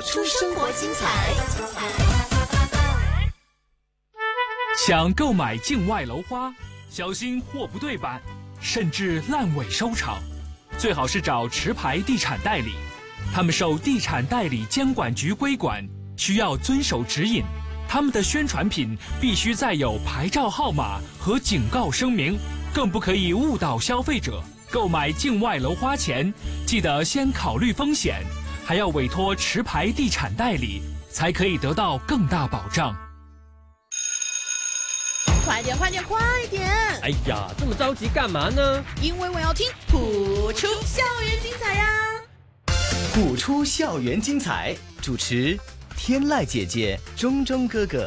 出生活精彩。 想购买境外楼花，小心货不对版，甚至烂尾收场，最好是找持牌地产代理，他们受地产代理监管局规管，需要遵守指引。他们的宣传品必须载有牌照号码和警告声明，更不可以误导消费者。购买境外楼花前，记得先考虑风险，还要委托持牌地产代理，才可以得到更大保障。 快点快点快点！ 哎呀，这么着急干嘛呢？ 因为我要听谱出校园精彩呀！ 谱出校园精彩，主持天籁姐姐、钟钟哥哥。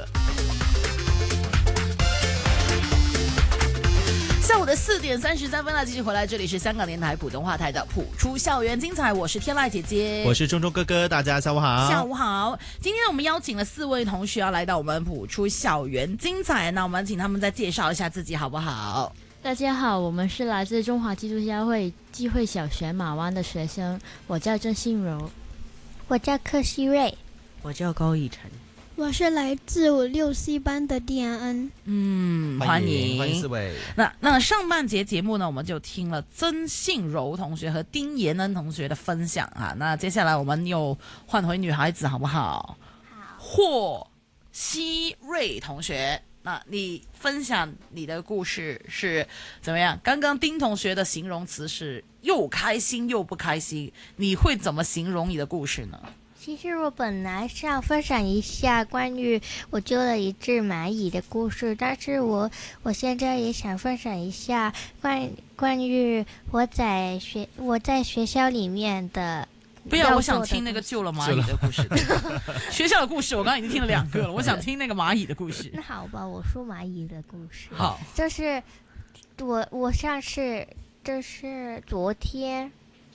下午的4点33分了，继续回来，这里是香港电台普通话台的谱出校园精彩，我是天籁姐姐， 我是钟钟哥哥，大家下午好。 下午好。今天我们邀请了4位同学要来到我们谱出校园精彩，那我们请他们再介绍一下自己好不好？ 大家好，我们是来自中华基督教会基会小学马湾的学生，我叫郑信柔， 我叫柯希瑞， 我叫高以晨， 我是来自56C 班的蒂安恩。 欢迎 4位。 那上半节节目呢，我们就听了曾信柔同学和丁延恩同学的分享啊。那接下来我们又换回女孩子好不好？ 好。 霍希瑞同学，那你分享你的故事是怎么样？刚刚丁同学的形容词是又开心又不开心，你会怎么形容你的故事呢？ 其实我本来是要分享一下关于我救了一只蚂蚁的故事，但是我现在也想分享一下关于我在学校里面的。 不要，我想听那个救了蚂蚁的故事。学校的故事我刚刚已经听了2个了，我想听那个蚂蚁的故事。 那好吧，我说蚂蚁的故事。 好， 就是我上次就是昨天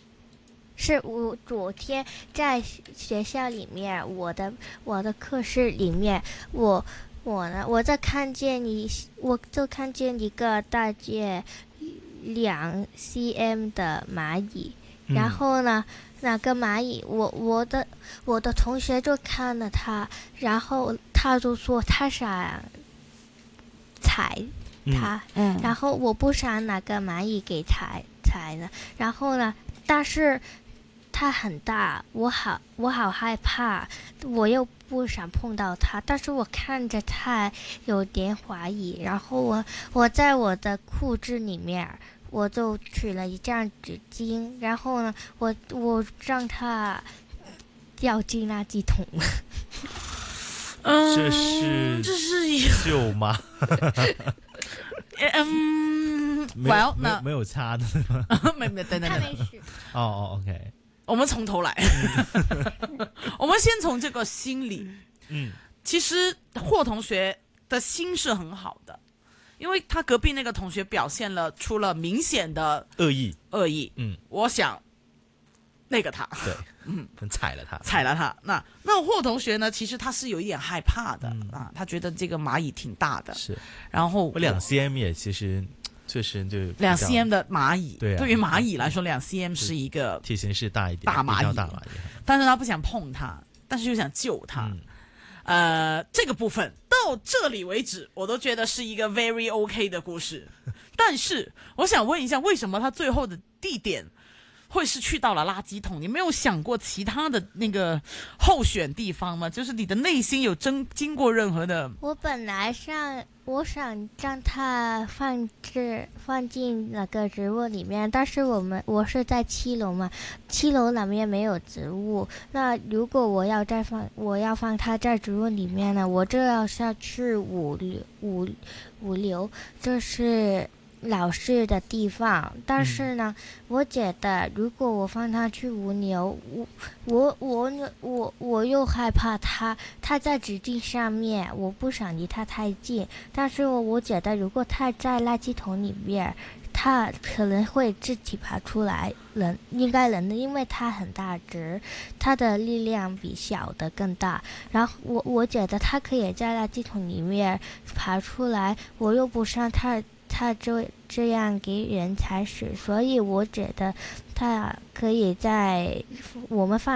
在学校里面，我的课室里面，我就看见一个大概2 cm 的蚂蚁，然后呢，那个蚂蚁，我的同学就看了它，然后他就说他想踩它，然后我不想那个蚂蚁给踩了，然后呢，但是它很大，我好害怕，我又不想碰到它，但是我看着它有点怀疑，然后我在我的裤子里面，我就取了一张纸巾，然后呢，我让它掉进垃圾桶。 这是救吗？没有擦的吗？ 没，等， 他没事。 哦 ，OK。 我们从头来，我们先从这个心理。其实霍同学的心是很好的，因为他隔壁那个同学表现出了明显的恶意。我想那个他， 对，踩了他。那霍同学呢？其实他是有一点害怕的他觉得这个蚂蚁挺大的， 是。 然后我2 cm 也其实。确实就 2 cm 的蚂蚁， 对于蚂蚁来说，2 cm 是一个体型是大一点大蚂蚁，但是他不想碰它，但是又想救它。这个部分到这里为止，我都觉得是一个 very OK 的故事。但是我想问一下，为什么他最后的地点会是去到了垃圾桶？你没有想过其他的那个候选地方吗？就是你的内心有经过任何的？ 我本来我想让它放进那个植物里面，但是我是在7楼嘛，7楼那边没有植物。那如果我要放它在植物里面呢，我就要下去5楼，这是老师的地方。但是呢，我觉得如果我放它去5楼，我又害怕它在纸巾上面，我不想离它太近。但是我觉得如果它在垃圾桶里面，它可能会自己爬出来，应该能的，因为它很大只，它的力量比小的更大。然后我觉得它可以在垃圾桶里面爬出来，我又不想它这样给人踩死，所以我觉得它可以在我们放